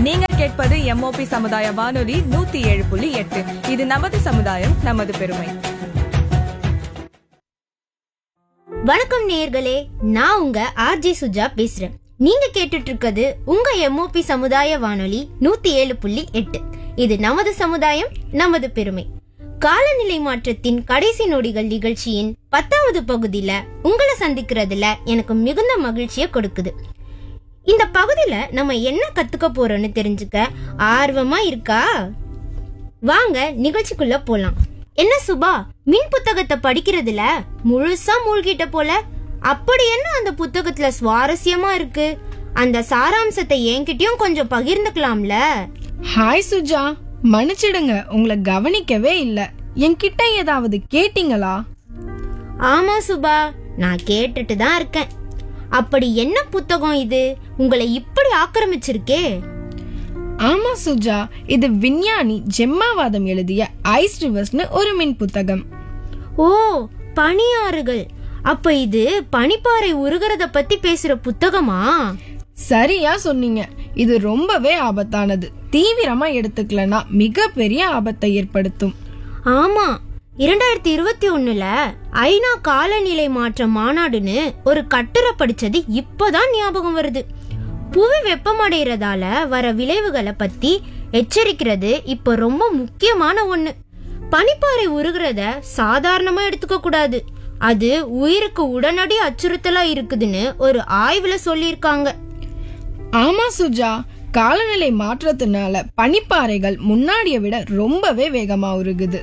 நீங்கள் கேட்பது MOP சமுதாய வானொலி 107.8. இது நமது சமுதாயம், நமது பெருமை. வணக்கம் நேயர்களே, நான் உங்க ஆர்ஜே சுஜா பேசுறேன். நீங்க கேட்டுட்டு இருக்கிறது உங்க MOP சமுதாய வானொலி 107.8. இது நமது சமுதாயம், நமது பெருமை. காலநிலை மாற்றத்தின் கடைசி நொடிகள் நிகழ்ச்சியின் 10வது பகுதியில உங்களை சந்திக்கிறதுல எனக்கு மிகுந்த மகிழ்ச்சியை கொடுக்குது. இந்த பகுதியில நம்ம என்ன கத்துக்க போறோம்னு தெரிஞ்சுக்க ஆர்வமா இருக்கா? வாங்க நிகழ்ச்சிக்குள்ள போலாம். என்ன சுபா, மின் புத்தகத்தை படிக்கிறதுல முழுசா மூழ்கிட்ட போல. அப்படி என்ன அந்த புத்தகத்துல சுவாரஸ்யமா இருக்கு? அந்த சாராம்சத்தை என்கிட்டயும் கொஞ்சம் பகிர்ந்துக்கலாம்ல? ஹாய் சுஜா, மன்னிச்சிடுங்க, உங்களை கவனிக்கவே இல்ல. என்கிட்ட ஏதாவது கேட்டீங்களா? ஆமா சுபா, நான் கேட்டுட்டு தான் இருக்கேன். அப்படி என்ன புத்தகம் இது உங்களை இப்படி ஆக்கிரமிச்சிருக்கே? ஆமா சுஜா, இது விஞ்ஞானி ஜெம்மாவாதம் எழுதிய ஐஸ் ரிவர்ஸ்னு ஒரு மின் புத்தகம். ஓ, பனியாறுகள். அப்ப இது பனிப்பாறை உருகிறத பத்தி பேசுற புத்தகமா? சரியா சொன்னீங்க. இது ரொம்பவே ஆபத்தானது. தீவிரமா எடுத்துக்கலனா மிகப்பெரிய ஆபத்தை ஏற்படுத்தும். ஆமா, 2021ல ஐநா காலநிலை மாற்ற மாநாடுன்னு ஒரு கட்டுரை படிச்சது இப்பதான் ஞாபகம் வருது. புவி வெப்பமடைறதால வர விளைவுகளை பத்தி எச்சரிக்கிறது இப்ப ரொம்ப முக்கியமான ஒண்ணு. பனிப்பாறை உருகிறத சாதாரணமா எடுத்துக்க கூடாது. அது உயிருக்கு உடனடி அச்சுறுத்தலா இருக்குதுன்னு ஒரு ஆய்வுல சொல்லியிருக்காங்க. ஆமா சுஜா, காலநிலை மாற்றத்தினால பனிப்பாறைகள் முன்னாடிய விட ரொம்பவே வேகமா உருகுது.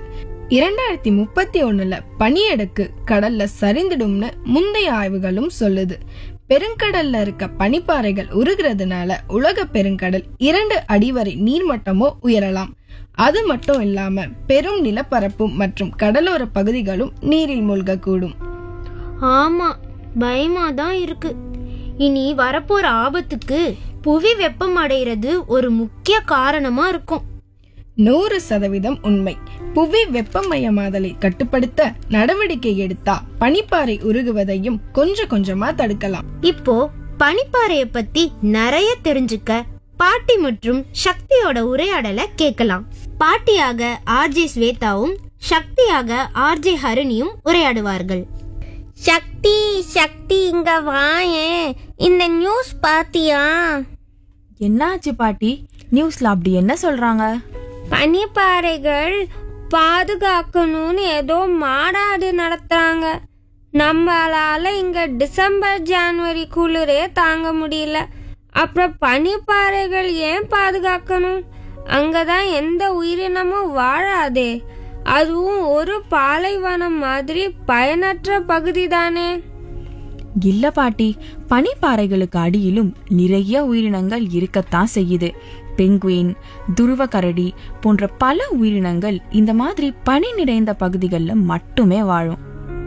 2031ல பனியடுக்கு கடல்ல சரிந்துடும்னு முந்தைய ஆய்வுகளும் சொல்லுது. பெருங்கடல்ல இருக்க பனிப்பாறைகள் உருகிறதுனால உலக பெருங்கடல் 2 அடி வரை நீர்மட்டமோ உயரலாம். அது மட்டும் இல்லாம பெரும் நிலப்பரப்பும் மற்றும் கடலோர பகுதிகளும் நீரில் மூழ்கக்கூடும். ஆமா, பயமா தான் இருக்கு. இனி வரப்போற ஆபத்துக்கு புவி வெப்பம் அடைகிறது ஒரு முக்கிய காரணமா இருக்கும். 100% உண்மை. புவி வெப்பமயமாதலை கட்டுப்படுத்த நடவடிக்கை எடுத்தா பனிப்பாறை உருகுவதையும் கொஞ்சம் கொஞ்சமா தடுக்கலாம். இப்போ பனிப்பாறைய பத்தி நிறைய தெரிஞ்சுக்க பாட்டி மற்றும் சக்தியோட உரையாடலை கேட்கலாம். பாட்டியாக ஆர்ஜே ஸ்வேதாவும் சக்தியாக ஆர்ஜே ஹரிணியும் உரையாடுவார்கள். சக்தி, சக்தி இங்க வாயேன். இந்த நியூஸ் பாத்தியா? என்னாச்சு பாட்டி? நியூஸ்ல அப்படி என்ன சொல்றாங்க? பனிப்பாறைகள் பாதுகாக்கணும்னு ஏதோ மாநாடு நடத்துறாங்க. நம்மளால இங்க டிசம்பர் ஜனவரி குளிரே தாங்க முடியல. அப்புறம் பனிப்பாறைகள் ஏன் பாதுகாக்கணும்? அங்கதான் எந்த உயிரினமும் வாழாதே. அதுவும் ஒரு பாலைவனம் மாதிரி பயனற்ற பகுதி தானே. இல்ல பாட்டி, பனிப்பாறைகளுக்கு அடியிலும் நிறைய உயிரினங்கள் இருக்கத்தான் செய்யுது. பெங்குயின், துருவ கரடி போன்ற பல உயிரினங்கள் இந்த மாதிரி பனி நிறைந்த பகுதிகளில் மட்டுமே வாழும்.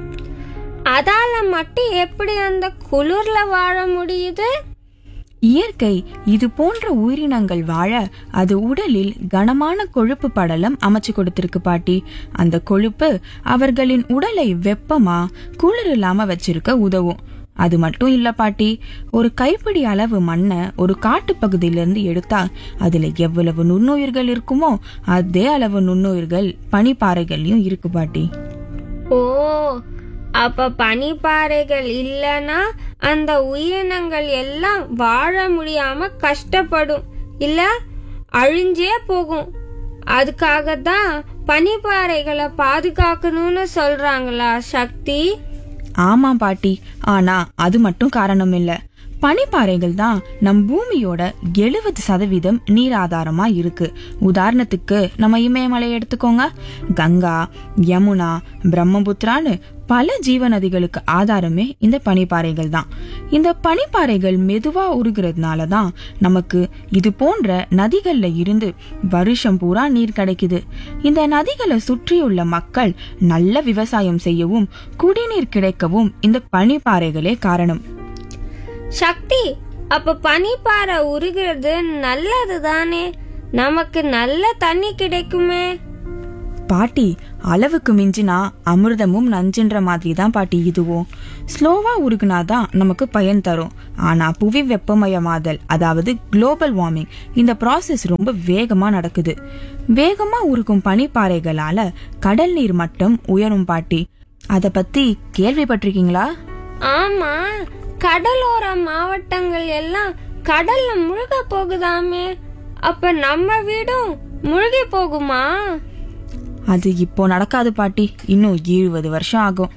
அதால மட்டும் எப்படி அந்த குளிர்ல வாழ முடியுது? இயற்கை இது போன்ற உயிரினங்கள் வாழ அது உடலில் கனமான கொழுப்பு படலம் அமைச்சு கொடுத்திருக்கு பாட்டி. அந்த கொழுப்பு அவர்களின் உடலை வெப்பமா குளிர் இல்லாம வச்சிருக்க உதவும். அது மட்டும் இல்ல பாட்டி, ஒரு கைப்பிடி அளவு மண்ணை ஒரு காட்டு பகுதியிலிருந்து எடுத்தா அதுல எவ்வளவு நுண்ணுயிர்கள் இருக்குமோ அதே அளவு நுண்ணுயிர்கள் பனிப்பாறைகள்லயும் இருக்கு பாட்டி. ஓ, அப்ப பனிப்பாறைகள் இல்லனா அந்த உயிரினங்கள் எல்லாம் வாழ முடியாம கஷ்டப்படும், இல்ல அழிஞ்சே போகும். அதுக்காக தான் பனிப்பாறைகளை பாதுகாக்கணும்னு சொல்றாங்களா சக்தி? ஆமா பாட்டி, ஆனா அது மட்டும் காரணம் இல்ல. பனிப்பாறைகள் தான் நம் பூமியோட 70% நீர் ஆதாரமா இருக்கு. உதாரணத்துக்கு நம்ம இமயமலையை எடுத்துக்கோங்க. கங்கா, யமுனா, பிரம்மபுத்திரான்னு பல ஜீவ நதிகளுக்கு ஆதாரமே இந்த பனிப்பாறைகள் தான். இந்த பனிப்பாறைகள் மெதுவா உருகிறதுனால தான் நமக்கு இது போன்ற நதிகள்ல இருந்து வருஷம் பூரா நீர் கிடைக்குது. இந்த நதிகளை சுற்றியுள்ள மக்கள் நல்ல விவசாயம் செய்யவும் குடிநீர் கிடைக்கவும் இந்த பனிப்பாறைகளே காரணம். சக்தி, அப்ப பனிப்பாறை உருகிறது நல்லது தானே? நமக்கு நல்ல தண்ணி கிடைக்குமே. பாட்டி, அளவுக்கு மிஞ்சினா அமிர்தமும் நஞ்சுன்ற மாதிரி தான் பாட்டி இதுவும். ஸ்லோவா உருகுனாதான் நமக்கு பயன் தரும். ஆனா புவி வெப்பமயமாதல், அதாவது குளோபல் வார்மிங், இந்த ப்ராசஸ் ரொம்ப வேகமா நடக்குது. வேகமா உருகும் பனிப்பாறைகளால கடல் நீர் மட்டம் உயரும் பாட்டி. அத பத்தி கேள்விப்பட்டிருக்கீங்களா? ஆமா, கடலோர மாவட்டங்கள் எல்லாம் கடல்ல முழுக போகுதாமே. அப்ப நம்ம வீடும் முழுகி போகுமா? அது இப்போ நடக்காது பாட்டி, இன்னும் 20 வருஷம் ஆகும்.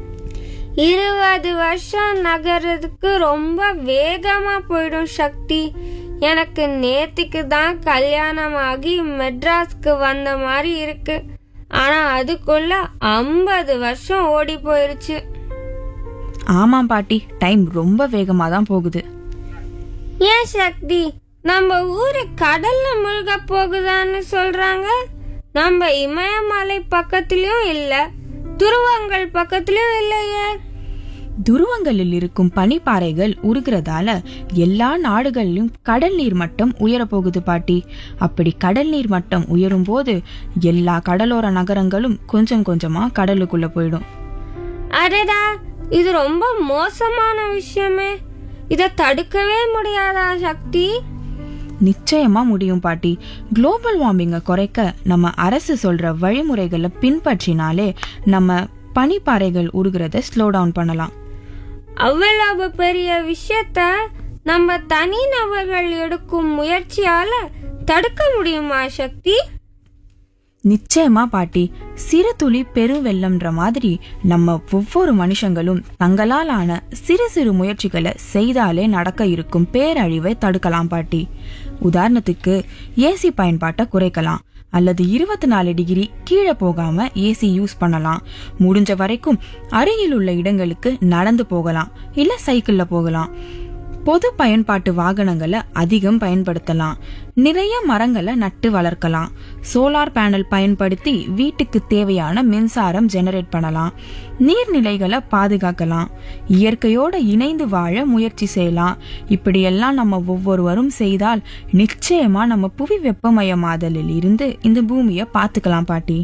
20 வருஷம் நகர்றதுக்கு ரொம்ப வேகமா போயிடும் சக்தி. எனக்கு நேத்திக்கு தான் கல்யாணம் ஆகி மெட்ராஸ்க்கு வந்த மாதிரி இருக்கு. ஆனா அதுக்குள்ள 50 வருஷம் ஓடி போயிருச்சு. ஆமாம் பாட்டி, டைம் ரொம்ப வேகமா தான் போகுது. ஏன் சக்தி, நம்ம ஊரு கடல்ல முழுக போகுதான்னு சொல்றாங்க? நம்ம இமயமலை பக்கத்துலயும் இல்ல, துருவங்கள் பக்கத்துலயும் இல்லையே. துருவங்களில் இருக்கும் பனிப்பாறைகள் உருகிறதால எல்லா நாடுகளிலும் கடல் நீர் மட்டம் உயரப்போகுது பாட்டி. அப்படி கடல் நீர் மட்டம் உயரும் போது எல்லா கடலோர நகரங்களும் கொஞ்சம் கொஞ்சமா கடலுக்குள்ள போயிடும். அடடா, இது ரொம்ப மோசமான விஷயமே. இத தடுக்கவே முடியாதா சக்தி? நிச்சயமா முடியும் பாட்டி. குளோபல் வார்மிங்கை குறைக்க நம்ம அரசு சொல்ற வழிமுறைகளை பின்பற்றினாலே நம்ம பனிப்பாறைகள் உருகிறத ஸ்லோ டவுன் பண்ணலாம். அவ்வளவு பெரிய விஷயத்த நம்ம தனிநபர்கள் எடுக்கும் முயற்சியால தடுக்க முடியுமா சக்தி? நிச்சயமா பாட்டி. சிறு துளி பெருவெள்ளம்ன்ற மாதிரி நம்ம ஒவ்வொரு மனுஷங்களும் தங்களால் ஆன சிறு சிறு முயற்சிகளை செய்தாலே நடக்க இருக்கும் பேரழிவை தடுக்கலாம் பாட்டி. உதாரணத்துக்கு ஏசி பயன்பாட்டை குறைக்கலாம், அல்லது 24 டிகிரி கீழே போகாம ஏசி யூஸ் பண்ணலாம். முடிஞ்ச வரைக்கும் அருகில் உள்ள இடங்களுக்கு நடந்து போகலாம், இல்ல சைக்கிள்ல போகலாம். பொது பயன்பாட்டு வாகனங்களை அதிகம் பயன்படுத்தலாம். நிறைய மரங்களை நட்டு வளர்க்கலாம். சோலார் பேனல் பயன்படுத்தி வீட்டுக்கு தேவையான மின்சாரம் ஜெனரேட் பண்ணலாம். நீர்நிலைகளை பாதுகாக்கலாம். இயற்கையோட இணைந்து வாழ முயற்சி செய்யலாம். இப்படியெல்லாம் நம்ம ஒவ்வொருவரும் செய்தால் நிச்சயமா நம்ம புவி வெப்பமயமாதலில் இருந்து இந்த பூமியை பார்த்துக்கலாம் பாட்டி.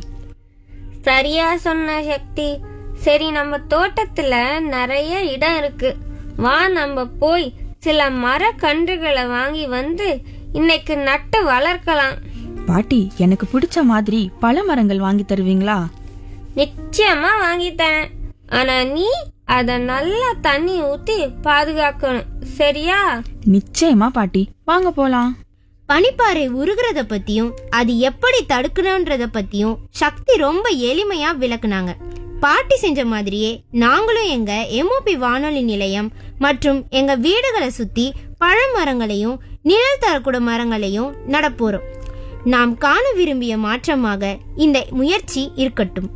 சரியா சொன்ன சக்தி. சரி, நம்ம தோட்டத்துல நிறைய இடம் இருக்கு. வா, நம்ம போய் சில மரக்கன்றுகளை வாங்கி வந்து இன்னைக்கு நட்டு வளர்க்கலாம். பாட்டி, எனக்கு பிடிச்ச மாதிரி பல மரங்கள் வாங்கி தருவீங்களா? நிச்சயமா வாங்கி தரேன். ஆனா நீ அத நல்லா தண்ணி ஊத்தி பாதுகாக்கணும், சரியா? நிச்சயமா பாட்டி, வாங்க போலாம். பனிப்பாறை உருகிறத பத்தியும் அது எப்படி தடுக்கணும்ன்றத பத்தியும் சக்தி ரொம்ப எளிமையா விளக்குனாங்க. பாட்டி செஞ்ச மாதிரியே நாங்களும் எங்க எம்ஓபி வானொலி நிலையம் மற்றும் எங்க வீடுகளை சுத்தி பழமரங்களையும் நிழல் தரக்கூட மரங்களையும் நடப்போறோம். நாம் காண விரும்பிய மாற்றமாக இந்த முயற்சி இருக்கட்டும்.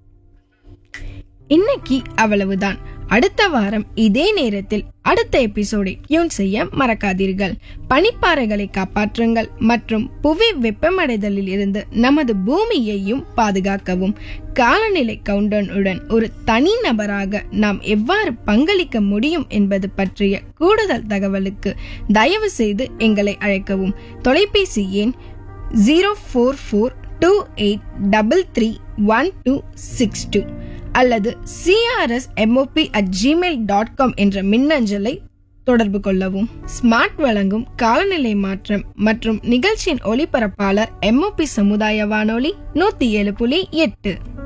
இன்னைக்கு அவ்வளவுதான். அடுத்த வாரம் இதே நேரத்தில் அடுத்த எபிசோடை டியூன் செய்ய மறக்காதீர்கள். பனிப்பாறைகளை காப்பாற்றுங்கள் மற்றும் புவி வெப்பமடைதலில் இருந்து நமது பூமியையும் பாதுகாக்கவும். காலநிலை கவுண்டனுடன் ஒரு தனி நபராக நாம் எவ்வாறு பங்களிக்க முடியும் என்பது பற்றிய கூடுதல் தகவலுக்கு தயவு செய்து எங்களை அழைக்கவும். தொலைபேசி எண் 04428331262 அல்லது crsmop@gmail.com என்ற மின்னஞ்சலை தொடர்பு கொள்ளவும். ஸ்மார்ட் வழங்கும் காலநிலை மாற்றம் மற்றும் நிகழ்ச்சியின் ஒளிபரப்பாளர் MOP சமுதாய வானொலி 107.8.